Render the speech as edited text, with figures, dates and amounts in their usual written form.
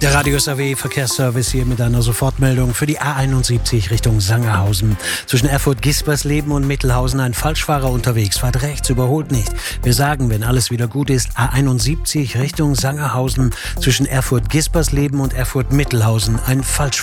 Der Radio SAW Verkehrsservice hier mit einer Sofortmeldung für die A71 Richtung Sangerhausen. Zwischen Erfurt-Gispersleben und Mittelhausen ein Falschfahrer unterwegs. Fahrt rechts, überholt nicht. Wir sagen, wenn alles wieder gut ist, A71 Richtung Sangerhausen. Zwischen Erfurt-Gispersleben und Erfurt-Mittelhausen ein Falschfahrer.